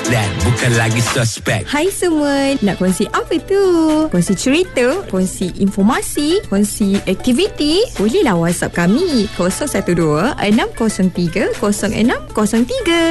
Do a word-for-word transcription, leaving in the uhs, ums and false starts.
dan bukan lagi suspek. Hai semua, nak kongsi apa tu? Kongsi cerita, kongsi informasi, kongsi aktiviti? Bolehlah WhatsApp kami kosong satu dua enam kosong tiga kosong enam kosong tiga.